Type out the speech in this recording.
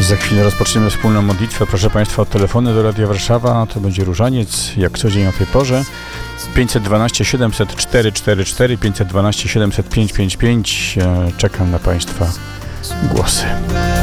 Za chwilę rozpoczniemy wspólną modlitwę. Proszę Państwa o telefony do Radia Warszawa. To będzie różaniec, jak co dzień o tej porze. 512 700 444, 512 700 555. Czekam na Państwa głosy.